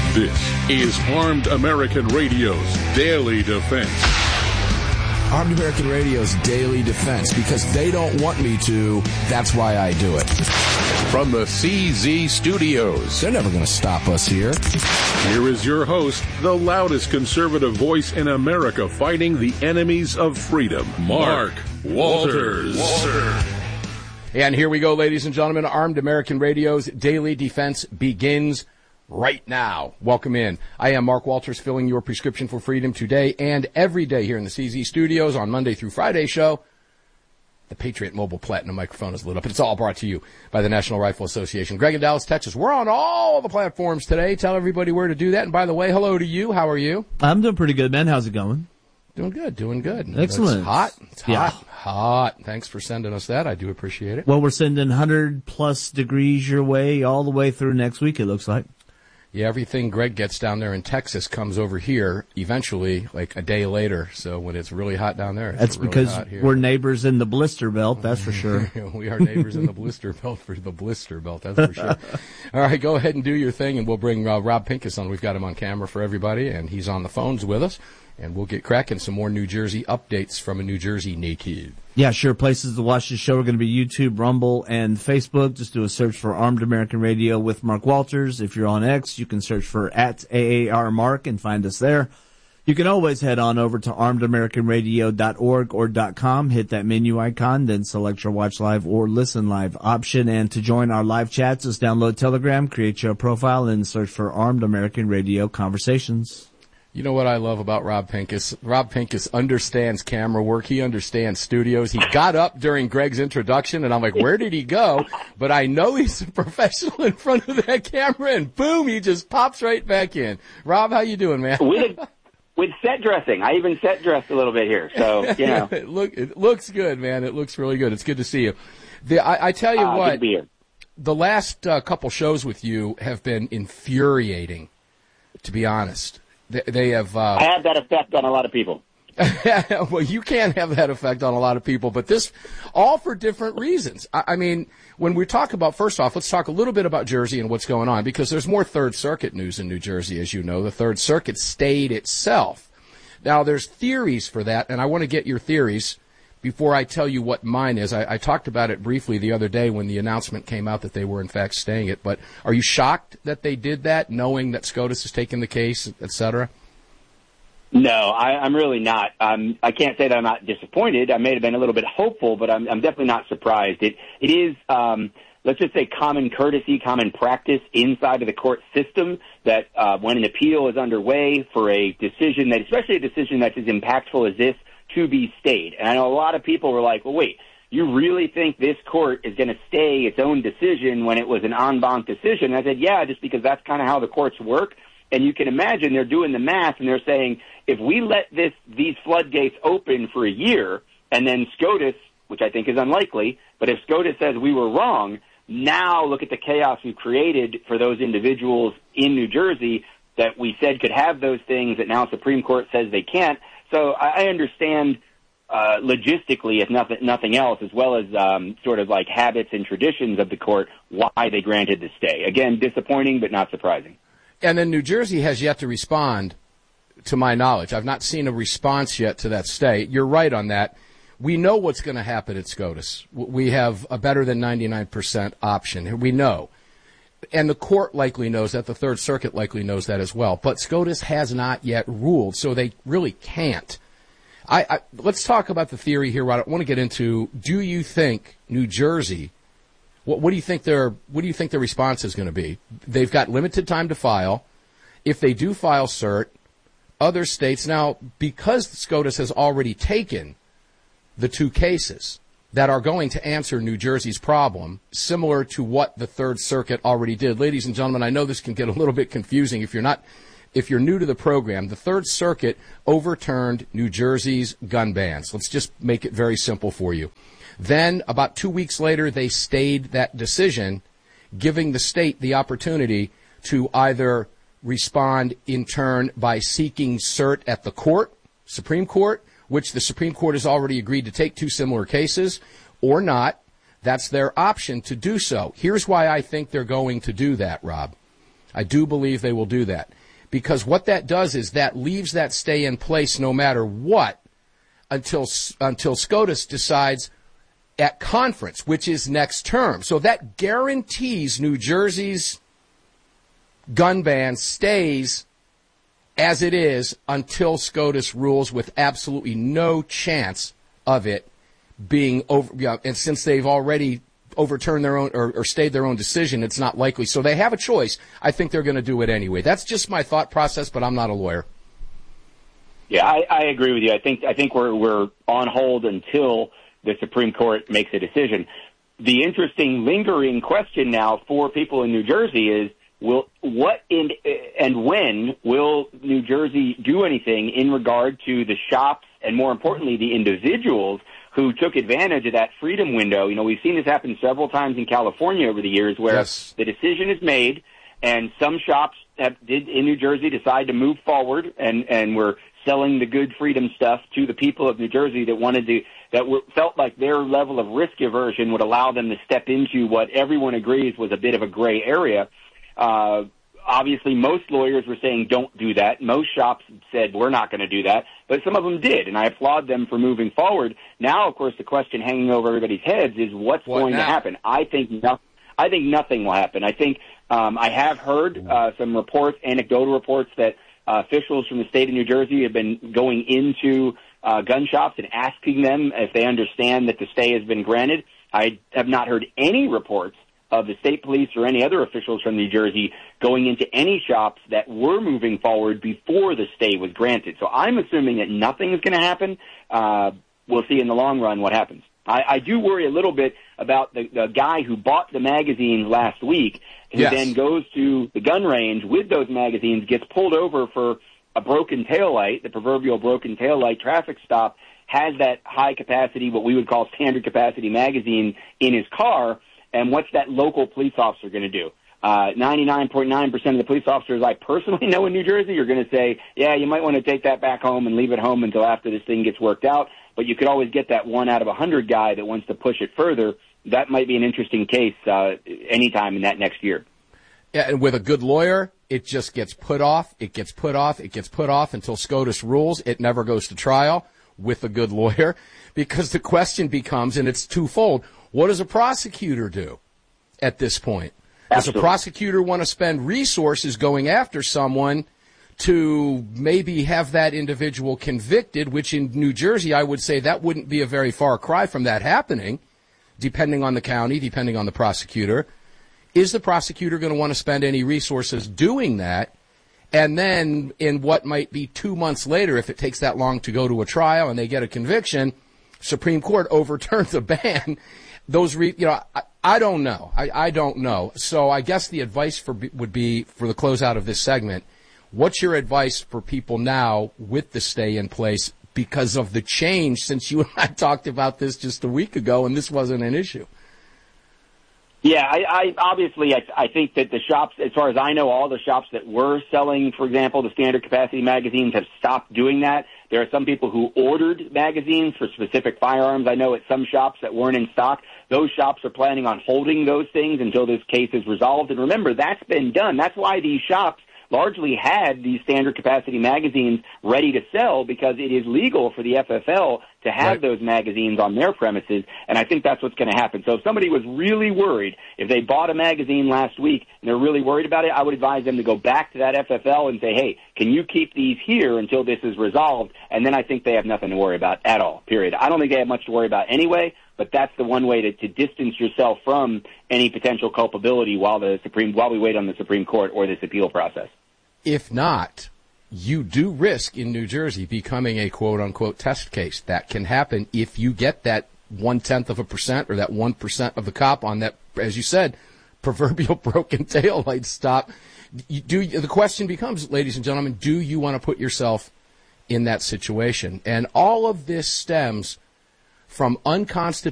This is Armed American Radio's Daily Defense. Armed American Radio's Daily Defense, because they don't want me to, that's why I do it. From the CZ Studios. They're never going to stop us here. Here is your host, the loudest conservative voice in America fighting the enemies of freedom, Mark Walters. And here we go, ladies and gentlemen. Armed American Radio's Daily Defense begins right now. Welcome in. I am Mark Walters, filling your prescription for freedom today and every day here in the CZ Studios on Monday through Friday show. The Patriot Mobile Platinum microphone is lit up. It's all brought to you by the National Rifle Association. Greg in Dallas, Texas. We're on all the platforms today. Tell everybody where to do that. And by the way, hello to you. How are you? I'm doing pretty good, man. How's it going? Doing good, doing good. Excellent. It's hot. It's hot. Yeah. Hot. Thanks for sending us that. I do appreciate it. Well, we're sending 100-plus degrees your way all the way through next week, it looks like. Yeah, everything Greg gets down there in Texas comes over here eventually, like a day later. So when it's really hot down there, it's That's really because hot here. we're neighbors in the blister belt, that's for sure. We are neighbors in the blister belt, that's for sure. All right, go ahead and do your thing, and we'll bring Rob Pincus on. We've got him on camera for everybody, and he's on the phones with us. And we'll get cracking some more New Jersey updates from a New Jersey native. Yeah, sure. Places to watch the show are going to be YouTube, Rumble, and Facebook. Just do a search for Armed American Radio with Mark Walters. If you're on X, you can search for @AARMark and find us there. You can always head on over to armedamericanradio.org or .com, hit that menu icon, then select your watch live or listen live option. And to join our live chats, just download Telegram, create your profile, and search for Armed American Radio Conversations. You know what I love about Rob Pincus? Rob Pincus understands camera work. He understands studios. He got up during Greg's introduction, and I'm like, where did he go? But I know he's a professional in front of that camera, and boom, he just pops right back in. Rob, how you doing, man? With set dressing. I even set dressed a little bit here, so, you know. It looks good, man. It looks really good. It's good to see you. I tell you what, good to be here. The last couple shows with you have been infuriating, to be honest. They have. I had that effect on a lot of people. Well, you can have that effect on a lot of people, but this, all for different reasons. I mean, when we talk about, first off, let's talk a little bit about Jersey and what's going on, because there's more Third Circuit news in New Jersey, as you know. The Third Circuit stayed itself. Now, there's theories for that, and I want to get your theories before I tell you what mine is. I talked about it briefly the other day when the announcement came out that they were in fact staying it. But are you shocked that they did that, knowing that SCOTUS has taken the case, et cetera? No, I'm really not. I can't say that I'm not disappointed. I may have been a little bit hopeful, but I'm definitely not surprised. It is, let's just say, common courtesy, common practice inside of the court system that when an appeal is underway for a decision that, especially a decision that's as impactful as this, to be stayed. And I know a lot of people were like, well, wait, you really think this court is going to stay its own decision when it was an en banc decision? And I said, yeah, just because that's kind of how the courts work. And you can imagine they're doing the math, and they're saying, if we let these floodgates open for a year, and then SCOTUS, which I think is unlikely, but if SCOTUS says we were wrong, now look at the chaos we've created for those individuals in New Jersey that we said could have those things that now Supreme Court says they can't. So I understand logistically, if nothing else, as well as sort of like habits and traditions of the court, why they granted the stay. Again, disappointing, but not surprising. And then New Jersey has yet to respond, to my knowledge. I've not seen a response yet to that stay. You're right on that. We know what's going to happen at SCOTUS. We have a better than 99% option. We know. And the court likely knows that. The Third Circuit likely knows that as well. But SCOTUS has not yet ruled, so they really can't. Let's talk about the theory here. I want to get into, do you think New Jersey, what do you think their response is going to be? They've got limited time to file. If they do file cert, other states, now, because SCOTUS has already taken the two cases that are going to answer New Jersey's problem, similar to what the Third Circuit already did. Ladies and gentlemen, I know this can get a little bit confusing if you're new to the program. The Third Circuit overturned New Jersey's gun bans. Let's just make it very simple for you. Then, about 2 weeks later, they stayed that decision, giving the state the opportunity to either respond in turn by seeking cert at the court, Supreme Court, which the Supreme Court has already agreed to take two similar cases, or not. That's their option to do so. Here's why I think they're going to do that, Rob. I do believe they will do that. because what that does is that leaves that stay in place no matter what until SCOTUS decides at conference, which is next term. So that guarantees New Jersey's gun ban stays as it is until SCOTUS rules, with absolutely no chance of it being over. And since they've already overturned their own or stayed their own decision, it's not likely. So they have a choice. I think they're going to do it anyway. That's just my thought process, but I'm not a lawyer. Yeah, I agree with you. I think we're on hold until the Supreme Court makes a decision. The interesting lingering question now for people in New Jersey is, and when will New Jersey do anything in regard to the shops and, more importantly, the individuals who took advantage of that freedom window? You know, we've seen this happen several times in California over the years, where the decision is made and some shops did in New Jersey decide to move forward and were selling the good freedom stuff to the people of New Jersey that felt like their level of risk aversion would allow them to step into what everyone agrees was a bit of a gray area. Obviously, most lawyers were saying don't do that. Most shops said we're not going to do that, but some of them did, and I applaud them for moving forward. Now, of course, the question hanging over everybody's heads is what's going to happen. I think nothing will happen. I think I have heard some reports, anecdotal reports, that officials from the state of New Jersey have been going into gun shops and asking them if they understand that the stay has been granted. I have not heard any reports of the state police or any other officials from New Jersey going into any shops that were moving forward before the stay was granted. So I'm assuming that nothing is going to happen. We'll see in the long run what happens. I do worry a little bit about the guy who bought the magazines last week, who then goes to the gun range with those magazines, gets pulled over for a broken taillight, the proverbial broken taillight traffic stop, has that high capacity, what we would call standard capacity magazine in his car. And what's that local police officer going to do? 99.9% of the police officers I personally know in New Jersey are going to say, yeah, you might want to take that back home and leave it home until after this thing gets worked out. But you could always get that 1 out of 100 guy that wants to push it further. That might be an interesting case anytime in that next year. Yeah, and with a good lawyer, it just gets put off. It gets put off. It gets put off until SCOTUS rules. It never goes to trial with a good lawyer, because the question becomes, and it's twofold, what does a prosecutor do at this point? Does a prosecutor want to spend resources going after someone to maybe have that individual convicted, which in New Jersey, I would say that wouldn't be a very far cry from that happening, depending on the county, depending on the prosecutor. Is the prosecutor going to want to spend any resources doing that? And then in what might be 2 months later, if it takes that long to go to a trial and they get a conviction, Supreme Court overturns the ban. I don't know. I don't know. So I guess the advice would be for the closeout of this segment, what's your advice for people now with the stay in place because of the change since you and I talked about this just a week ago and this wasn't an issue? Yeah, I obviously think that the shops, as far as I know, all the shops that were selling, for example, the standard capacity magazines have stopped doing that. There are some people who ordered magazines for specific firearms. I know at some shops that weren't in stock. Those shops are planning on holding those things until this case is resolved. And remember, that's been done. That's why these shops largely had these standard capacity magazines ready to sell, because it is legal for the FFL to have those magazines on their premises, and I think that's what's going to happen. So if somebody was really worried, if they bought a magazine last week and they're really worried about it, I would advise them to go back to that FFL and say, hey, can you keep these here until this is resolved? And then I think they have nothing to worry about at all, period. I don't think they have much to worry about anyway, but that's the one way to distance yourself from any potential culpability while we wait on the Supreme Court or this appeal process. If not, you do risk in New Jersey becoming a quote-unquote test case. That can happen if you get that 0.1% or that 1% of the cop on that, as you said, proverbial broken taillight stop. The question becomes, ladies and gentlemen, do you want to put yourself in that situation? And all of this stems from unconstitutional